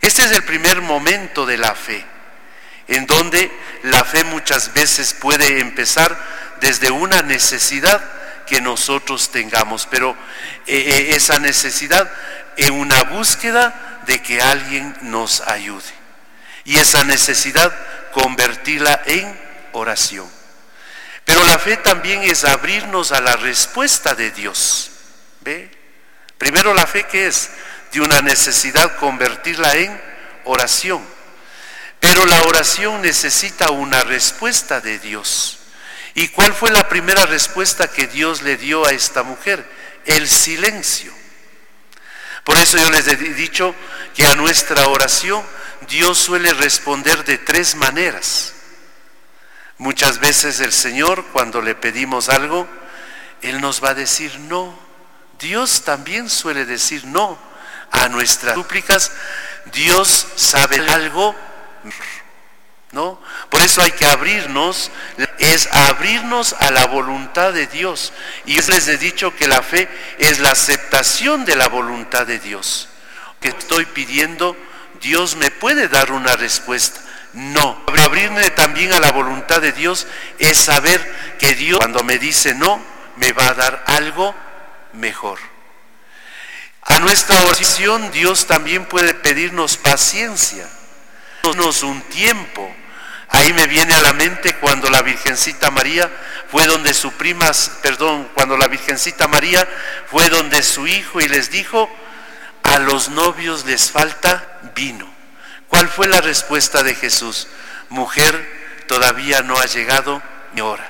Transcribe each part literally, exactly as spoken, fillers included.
Este es el primer momento de la fe, en donde la fe muchas veces puede empezar desde una necesidad que nosotros tengamos, pero eh, esa necesidad en una búsqueda de que alguien nos ayude, y esa necesidad convertirla en oración. Pero la fe también es abrirnos a la respuesta de Dios. ¿Ve? Primero la fe, ¿qué es? De una necesidad convertirla en oración. Pero la oración necesita una respuesta de Dios. ¿Y cuál fue la primera respuesta que Dios le dio a esta mujer? El silencio. Por eso yo les he dicho que a nuestra oración Dios suele responder de tres maneras. Muchas veces el Señor, cuando le pedimos algo, Él nos va a decir no. Dios también suele decir no a nuestras súplicas. Dios sabe algo, ¿no? Por eso hay que abrirnos, es abrirnos a la voluntad de Dios. Y yo les he dicho que la fe es la aceptación de la voluntad de Dios. Que estoy pidiendo, Dios me puede dar una respuesta. No, abrirme también a la voluntad de Dios es saber que Dios, cuando me dice no, me va a dar algo mejor. A nuestra oración Dios también puede pedirnos paciencia, darnos un tiempo. Ahí me viene a la mente cuando la Virgencita María fue donde su prima, perdón, cuando la Virgencita María fue donde su hijo y les dijo, a los novios les falta vino. ¿Cuál fue la respuesta de Jesús? Mujer, todavía no ha llegado mi hora.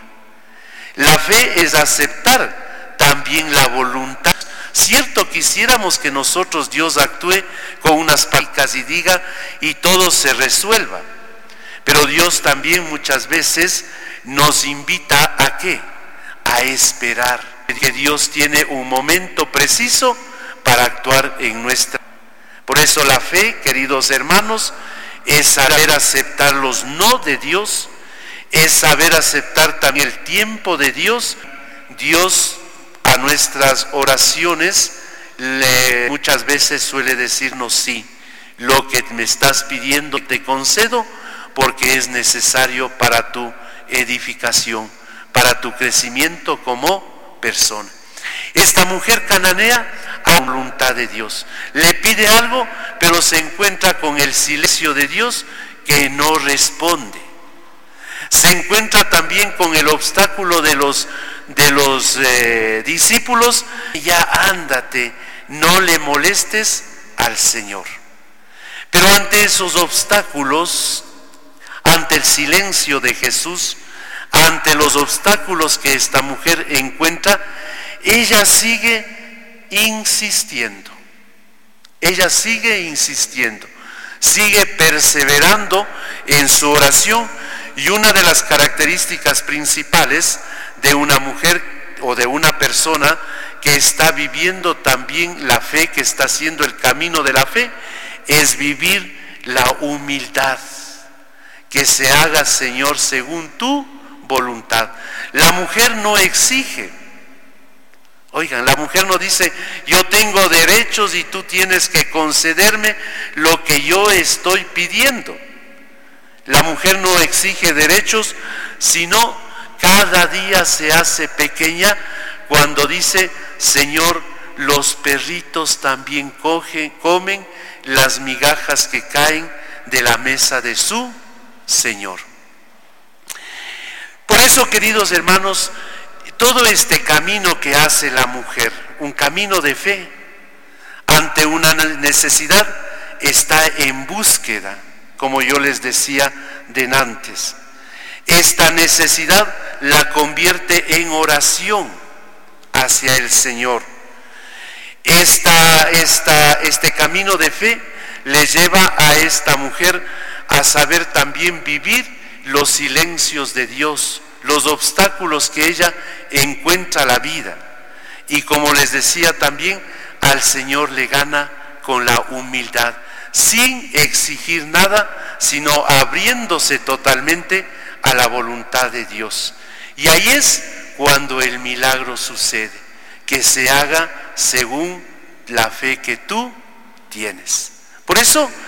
La fe es aceptar también la voluntad. Cierto, quisiéramos que nosotros Dios actúe con unas palabras y diga y todo se resuelva. Pero Dios también muchas veces nos invita a ¿qué? A esperar. Que Dios tiene un momento preciso para actuar en nuestra vida. Por eso la fe, queridos hermanos, es saber aceptar los no de Dios, es saber aceptar también el tiempo de Dios. Dios a nuestras oraciones le, muchas veces suele decirnos sí, lo que me estás pidiendo te concedo porque es necesario para tu edificación, para tu crecimiento como persona. Esta mujer cananea a voluntad de Dios le pide algo, pero se encuentra con el silencio de Dios que no responde. Se encuentra también con el obstáculo de los, de los eh, discípulos. Ya ándate, no le molestes al Señor. Pero ante esos obstáculos, ante el silencio de Jesús, ante los obstáculos que esta mujer encuentra, ella sigue insistiendo, ella sigue insistiendo, sigue perseverando en su oración. Y una de las características principales de una mujer o de una persona que está viviendo también la fe, que está haciendo el camino de la fe, es vivir la humildad. Que se haga, Señor, según tu voluntad. La mujer no exige. Oigan, la mujer no dice, yo tengo derechos y tú tienes que concederme lo que yo estoy pidiendo. La mujer no exige derechos, sino cada día se hace pequeña cuando dice, Señor, los perritos también cogen, comen las migajas que caen de la mesa de su Señor. Por eso, queridos hermanos, todo este camino que hace la mujer, un camino de fe, ante una necesidad, está en búsqueda, como yo les decía de antes. Esta necesidad la convierte en oración hacia el Señor. Esta, esta, este camino de fe le lleva a esta mujer a saber también vivir los silencios de Dios, los obstáculos que ella encuentra la vida. Y como les decía también, al Señor le gana con la humildad, sin exigir nada, sino abriéndose totalmente a la voluntad de Dios. Y ahí es cuando el milagro sucede, que se haga según la fe que tú tienes. Por eso